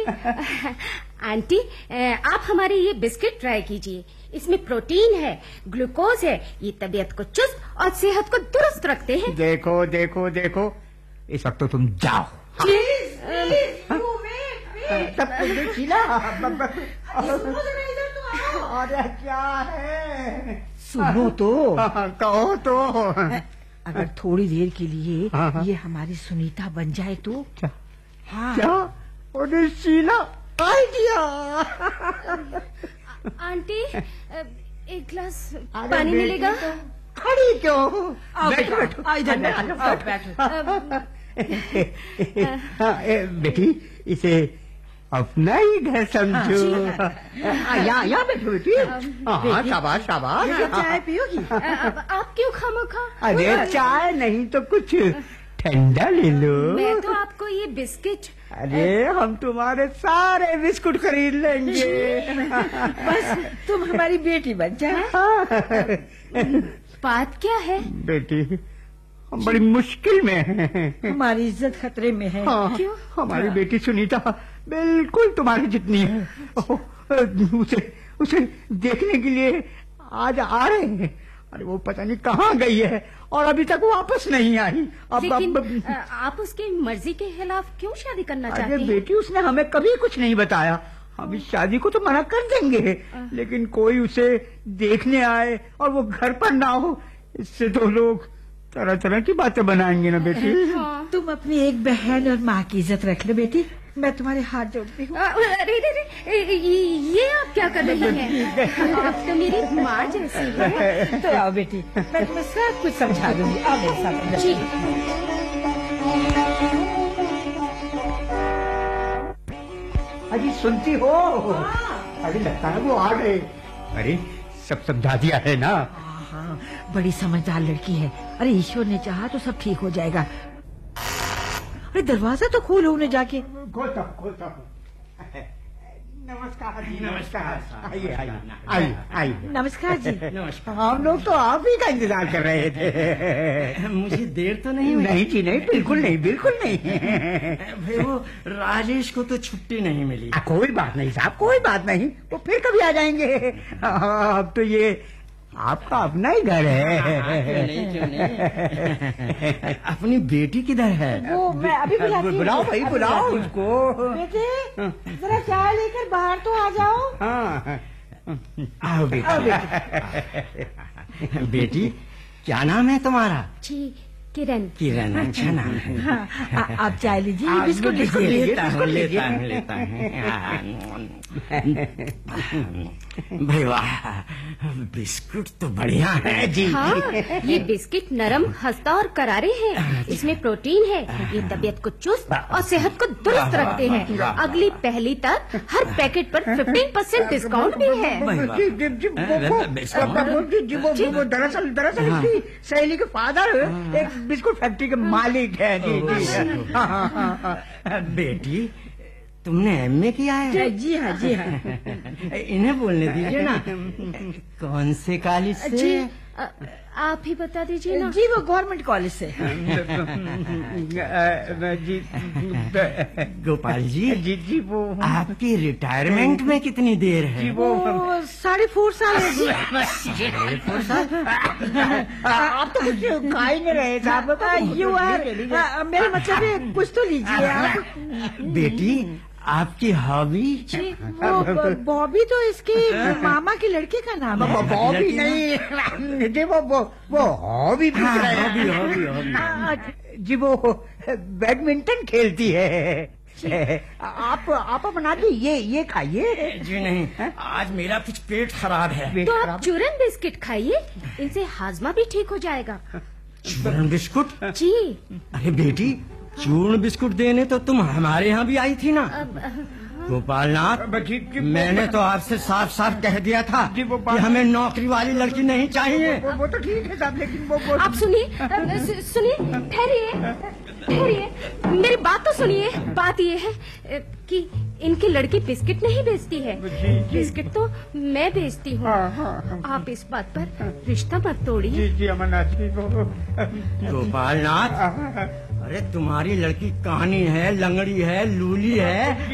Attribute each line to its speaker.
Speaker 1: Aunty, आप हमारे ये बिस्किट ट्राई कीजिए। इसमें प्रोटीन है, ग्लूकोज है, ये तबीयत को चुस्त और सेहत को दुरुस्त रखते हैं।
Speaker 2: देखो देखो देखो, इस वक्त तो तुम जाओ। अरे क्या है,
Speaker 3: सुनो तो।
Speaker 2: कहो तो।
Speaker 3: अगर थोड़ी देर के लिए ये हमारी सुनीता बन जाए तो।
Speaker 2: क्या?
Speaker 3: हाँ।
Speaker 2: क्या? अरे शीला, आइडिया।
Speaker 1: आंटी, एक गिलास पानी मिलेगा?
Speaker 2: खड़ी क्यों?
Speaker 3: बैठो बैठो, इधर बैठो।
Speaker 2: बेटी, इसे अपना ही घर समझो। यहाँ बैठो बेटी। हाँ, शाबाश शाबाश।
Speaker 3: चाय पियोगी?
Speaker 1: आप क्यों खामोखा?
Speaker 2: अरे चाय नहीं तो कुछ ठंडा ले लो।
Speaker 1: मैं तो आपको ये बिस्किट।
Speaker 2: अरे हम तुम्हारे सारे बिस्कुट खरीद लेंगे।
Speaker 3: बस तुम हमारी बेटी बन जाए।
Speaker 1: बात क्या है?
Speaker 2: बेटी, हम बड़ी मुश्किल में हैं।
Speaker 3: हमारी इज्जत खतरे में है।
Speaker 2: हाँ,
Speaker 1: क्यों?
Speaker 2: हमारी बेटी सुनीता बिल्कुल तुम्हारी जितनी है। उसे देखने के लिए आज आ रहे हैं। अरे वो पता नहीं कहाँ गई है और अभी तक वापस नहीं आई।
Speaker 1: लेकिन आप उसकी मर्जी के खिलाफ क्यों शादी करना चाहते हैं?
Speaker 2: अरे बेटी, उसने हमें कभी कुछ नहीं बताया। हम इस शादी को तो मना कर देंगे, लेकिन कोई उसे देखने आए और वो घर पर ना हो, इससे तो लोग तरह तरह की बातें बनाएंगे ना बेटी।
Speaker 1: हाँ।
Speaker 3: तुम अपनी एक बहन और माँ की इज्जत रख लो बेटी। मैं तुम्हारे हाथ जोड़ती हूँ।
Speaker 1: अरे ये आप क्या कर रही हैं? आप तो मेरी माँ जैसी है।
Speaker 3: तो आओ बेटी, मैं तुम्हें सब कुछ समझा दूंगी। आओ मेरे साथ।
Speaker 1: जी।
Speaker 2: अजी सुनती हो? अरे लगता है वो आ गए। अरे सब समझा दिया है ना?
Speaker 3: हाँ, बड़ी समझदार लड़की है। अरे ईश्वर ने चाहा तो सब ठीक हो जाएगा। अरे दरवाजा तो खोलो उन्हें जाके।
Speaker 2: खोलता हूँ। नमस्कार जी। नमस्कार। आइए आइए आइए आइए।
Speaker 3: नमस्कार जी।
Speaker 4: नमस्कार।
Speaker 2: हम लोग तो आप ही का इंतजार कर रहे थे।
Speaker 4: मुझे देर तो नहीं हुई?
Speaker 2: नहीं जी नहीं, बिल्कुल नहीं, बिल्कुल नहीं।
Speaker 4: भाई वो राजेश को तो छुट्टी नहीं मिली।
Speaker 2: कोई बात नहीं साहब, कोई बात नहीं, वो फिर कभी आ जाएंगे। अब तो ये आपका अपना ही घर है।
Speaker 4: क्यों नहीं। अपनी बेटी किधर है?
Speaker 3: वो मैं अभी बुलाती हूँ।
Speaker 2: बुलाओ भाई, बुलाओ उसको।
Speaker 3: बेटे, जरा चाय लेकर बाहर तो आ जाओ।
Speaker 2: हाँ,
Speaker 4: आओ बेटी। बेटी, क्या नाम है तुम्हारा?
Speaker 1: जी, किरण।
Speaker 4: किरण, अच्छा नाम है।
Speaker 3: आप चाय लीजिए, बिस्कुट
Speaker 4: लेता हूँ। भाई वाह, बिस्कुट तो बढ़िया है जी।
Speaker 1: हाँ, ये बिस्किट नरम, खस्ता और करारे हैं। इसमें प्रोटीन है, ये तबीयत को चुस्त और सेहत को दुरुस्त रखते हैं। अगली पहली तक हर पैकेट पर 15% डिस्काउंट भी है।
Speaker 2: दरअसल इसकी सहेली के फादर एक बिस्कुट फैक्ट्री के मालिक है।
Speaker 4: बेटी, तुमने एमए किया है?
Speaker 3: जी हाँ, जी हाँ।
Speaker 4: इन्हें बोलने दीजिए ना। कौन से कॉलेज से?
Speaker 1: जी, आप ही बता दीजिए ना।
Speaker 3: जी वो गवर्नमेंट कॉलेज से।
Speaker 2: जी
Speaker 4: गोपाल जी।
Speaker 2: जी वो
Speaker 4: आपकी रिटायरमेंट में कितनी देर है?
Speaker 2: जी वो
Speaker 3: 4.5 साल है जी।
Speaker 2: आप तो कुछ खा ही नहीं रहे साहब।
Speaker 3: यू आर, मेरा मतलब है कुछ तो लीजिए आप।
Speaker 4: बेटी, आपकी हॉबी?
Speaker 3: वो बॉबी तो इसके मामा के लड़के का नाम है।
Speaker 2: बॉबी नहीं जी, वो हॉबी भी हॉबी जी, वो बैडमिंटन खेलती है। आप बना दी, ये खाइए।
Speaker 4: जी नहीं, आज मेरा कुछ पेट खराब है।
Speaker 1: तो आप चूरन बिस्किट खाइए, इनसे हाजमा भी ठीक हो जाएगा।
Speaker 4: चूरन बिस्कुट?
Speaker 1: जी।
Speaker 4: अरे बेटी, चूर्ण बिस्कुट देने तो तुम हमारे यहाँ भी आई थी ना? गोपाल नाथ, मैंने तो आपसे साफ साफ कह दिया था कि हमें नौकरी वाली लड़की नहीं चाहिए।
Speaker 2: वो तो ठीक है साहब, लेकिन वो
Speaker 1: आप सुनिए, ठहरिए, मेरी बात तो सुनिए। बात ये है कि इनकी लड़की बिस्किट नहीं बेचती है, बिस्किट तो मैं बेचती हूँ। आप इस बात पर रिश्ता मत तोड़िए।
Speaker 2: जी अमरनाथ जी।
Speaker 4: गोपाल नाथ, अरे तुम्हारी लड़की कहानी है, लंगड़ी है, लूली है।